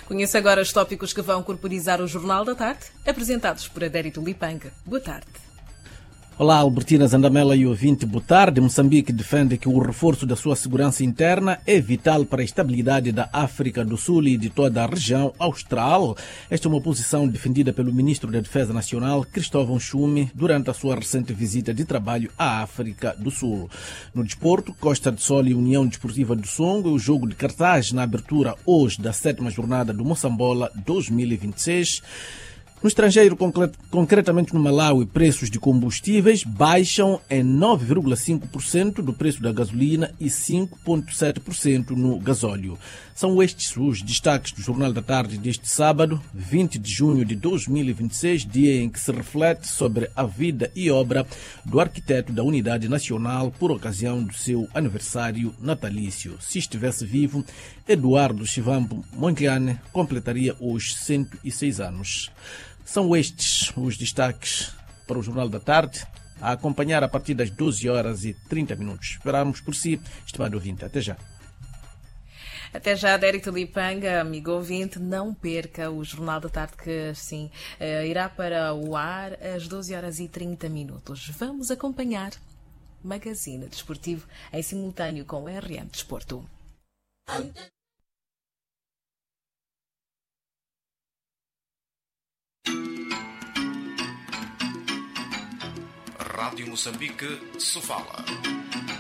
Conheça agora os tópicos que vão corporizar o Jornal da Tarde, apresentados por Adérito Lipanga. Boa tarde. Olá, Albertina Zandamela e ouvinte, boa tarde. Moçambique defende que o reforço da sua segurança interna é vital para a estabilidade da África do Sul e de toda a região austral. Esta é uma posição defendida pelo ministro da Defesa Nacional, Cristóvão Chume, durante a sua recente visita de trabalho à África do Sul. No desporto, Costa do Sol e União Desportiva do Songo, o jogo de cartaz na abertura hoje da 7ª jornada do Moçambola 2026. No estrangeiro, concretamente no Malawi, preços de combustíveis baixam em 9,5% do preço da gasolina e 5,7% no gasóleo. São estes os destaques do Jornal da Tarde deste sábado, 20 de junho de 2026, dia em que se reflete sobre a vida e obra do arquiteto da Unidade Nacional por ocasião do seu aniversário natalício. Se estivesse vivo, Eduardo Chivambo Mondlane completaria hoje 106 anos. São estes os destaques para o Jornal da Tarde, a acompanhar a partir das 12h30. Esperamos por si, estimado ouvinte. Até já. Até já, Adérito Lipanga, amigo ouvinte. Não perca o Jornal da Tarde, que sim, irá para o ar às 12h30. Vamos acompanhar Magazine Desportivo em simultâneo com o RM Desporto. Rádio Moçambique, Sofala.